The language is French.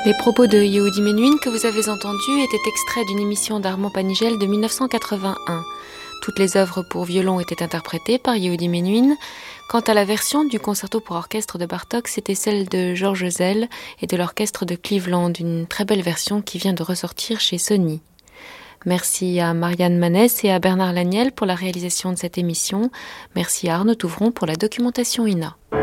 Les propos de Yehudi Menuhin que vous avez entendus étaient extraits d'une émission d'Armand Panigel de 1981. Toutes les œuvres pour violon étaient interprétées par Yehudi Menuhin. Quant à la version du concerto pour orchestre de Bartók, c'était celle de Georges Zell et de l'orchestre de Cleveland, une très belle version qui vient de ressortir chez Sony. Merci à Marianne Manès et à Bernard Laniel pour la réalisation de cette émission. Merci à Arnaud Touvron pour la documentation INA.